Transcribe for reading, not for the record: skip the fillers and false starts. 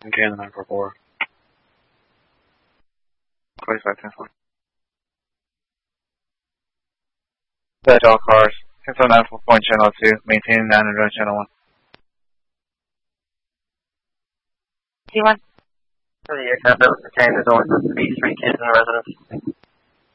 Okay, the 944. 2510. That all cars. 609 point channel 2, maintaining 900 channel 1. T1. For the aircraft that was detained, there's only supposed to be 3 kids in the residence.